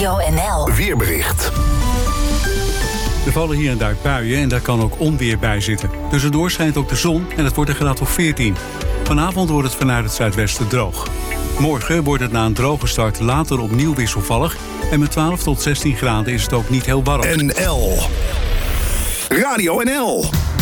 Radio NL. Weerbericht. Er vallen hier en daar buien en daar kan ook onweer bij zitten. Tussendoor schijnt ook de zon en het wordt een graad of 14. Vanavond wordt het vanuit het zuidwesten droog. Morgen wordt het na een droge start later opnieuw wisselvallig. En met 12 tot 16 graden is het ook niet heel warm. NL. Radio NL.